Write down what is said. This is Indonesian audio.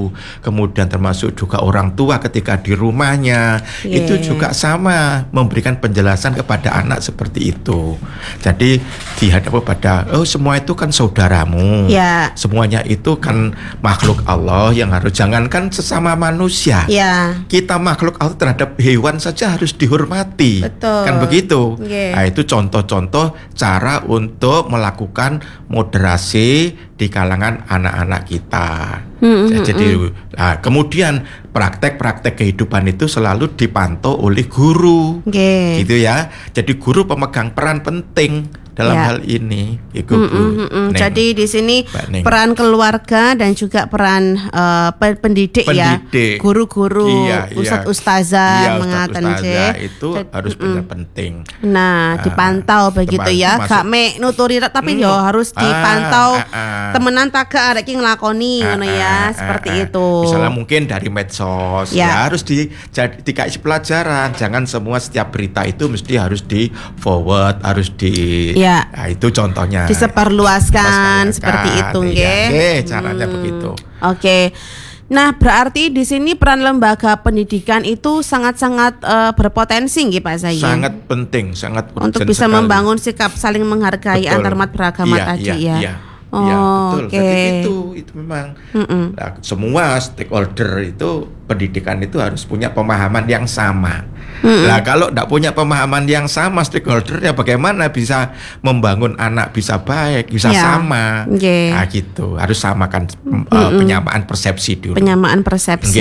guru, kemudian termasuk juga orang tua ketika di rumahnya, itu juga sama memberikan penjelasan kepada anak seperti itu. Jadi dihadap pada semua itu kan saudaramu, semuanya itu kan makhluk Allah yang harus, jangankan sesama manusia, kita makhluk Allah terhadap hewan saja harus dihormati. Betul. Kan begitu. Nah, itu contoh-contoh cara untuk melakukan moderasi di kalangan anak-anak kita. Jadi kemudian praktek-praktek kehidupan itu selalu dipantau oleh guru, gitu ya. Jadi guru pemegang peran penting dalam hal ini, Bu. Jadi di sini peran keluarga dan juga peran pendidik ya, guru-guru, ustaz-ustazah mengatakan itu harus benar penting. Nah, dipantau begitu ya, gak mek nuturi tapi yo harus dipantau. Temenan tagak arek ki nglakoni ngono ya, seperti itu. Misalnya mungkin dari medsos ya harus dikasih pelajaran, jangan semua setiap berita itu mesti harus di forward, harus di nah, itu contohnya disebarluaskan seperti itu nggih. Caranya begitu. Oke. Nah, berarti di sini peran lembaga pendidikan itu sangat-sangat berpotensi nggih Pak Zain. Sangat penting, sangat untuk bisa sekali membangun sikap saling menghargai antarumat beragama tadi ya. Betul. Jadi itu memang nah, semua stakeholder itu pendidikan itu harus punya pemahaman yang sama. Nah, kalau tidak punya pemahaman yang sama stakeholdernya, bagaimana bisa membangun anak bisa baik, bisa sama? Nah, gitu. Harus samakan penyamaan persepsi dulu. Penyamaan persepsi.